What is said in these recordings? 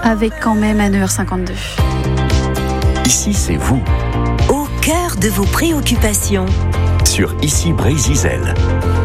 avec quand même à 9h52. Ici, c'est vous, Au cœur de vos préoccupations. sur Ici Brésil.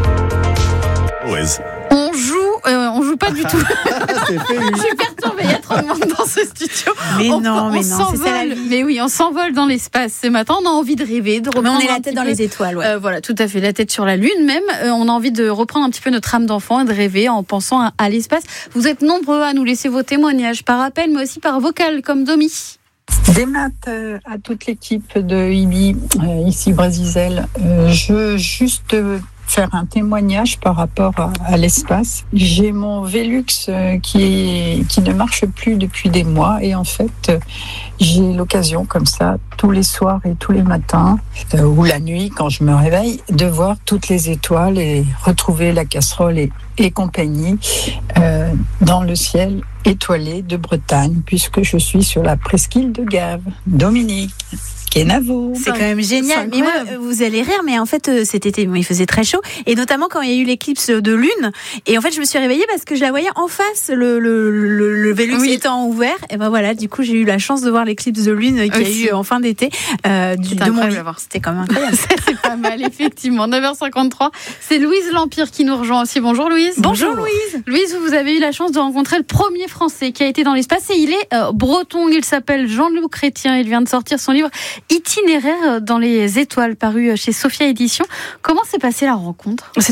On joue pas du tout. Je suis perturbée, il y a trop de monde dans ce studio. Mais on non, c'est ça la vie. Mais oui, on s'envole dans l'espace. Ce matin, on a envie de rêver, de reprendre. Mais on est un la petit tête dans peu, les étoiles, ouais. Voilà, tout à fait, la tête sur la lune même. On a envie de reprendre un petit peu notre âme d'enfant et de rêver en pensant à l'espace. Vous êtes nombreux à nous laisser vos témoignages par appel, mais aussi par vocal, comme Domi. Des maths à toute l'équipe de IBI, ici Brésil. Je veux juste faire un témoignage par rapport à l'espace. J'ai mon Velux qui ne marche plus depuis des mois et en fait, j'ai l'occasion comme ça, tous les soirs et tous les matins, ou la nuit quand je me réveille, de voir toutes les étoiles et retrouver la casserole et compagnie dans le ciel étoilé de Bretagne, puisque je suis sur la presqu'île de Gave. Dominique, Kenavo. C'est quand même génial. Mais moi, vous allez rire, mais en fait, cet été, il faisait très chaud. Et notamment quand il y a eu l'éclipse de lune. Et en fait, je me suis réveillée parce que je la voyais en face, le Vélux étant ouvert. Et ben voilà, du coup, j'ai eu la chance de voir l'éclipse de lune qu'il y a eu en fin d'été. De mon lit. C'était quand même incroyable. C'est pas mal, effectivement. 9h53, c'est Louise L'Empire qui nous rejoint aussi. Bonjour Louise. Bonjour Louise. Louise, vous avez eu la chance de rencontrer le premier Français qui a été dans l'espace et il est breton. Il s'appelle Jean-Loup Chrétien. Il vient de sortir son livre Itinéraire dans les étoiles, paru chez Sophia Éditions. Comment s'est passée la rencontre ?